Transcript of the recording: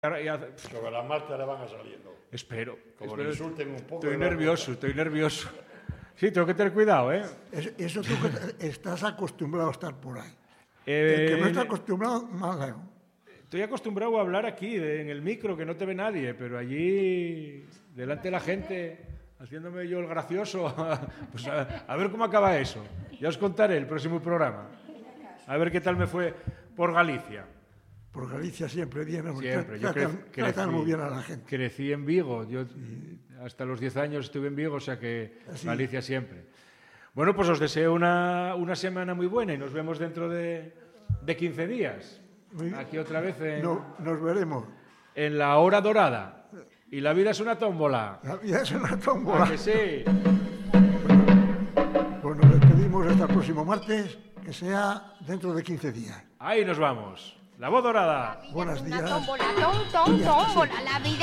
Sobre las marchas le van a saliendo. Espero. Como le insulten un poco. Estoy nervioso. Sí, tengo que tener cuidado, ¿eh? Eso tú que estás acostumbrado a estar por ahí. El que no está acostumbrado, mal. Estoy acostumbrado a hablar aquí, en el micro, que no te ve nadie, pero allí, delante de la gente, haciéndome yo el gracioso, pues a ver cómo acaba eso. Ya os contaré el próximo programa. A ver qué tal me fue por Galicia. Por Galicia siempre bien, siempre. Tratan muy bien a la gente. Crecí en Vigo, yo hasta los 10 años estuve en Vigo, o sea que sí. Galicia siempre. Bueno, pues os deseo una semana muy buena y nos vemos dentro de 15 días. Aquí otra vez nos veremos. En la hora dorada. Y la vida es una tómbola. La vida es una tómbola. ¿A que sí? Pues nos despedimos hasta el próximo martes, que sea dentro de 15 días. Ahí nos vamos. La voz dorada. Buenos días. Tómbola, tómbola, la vida.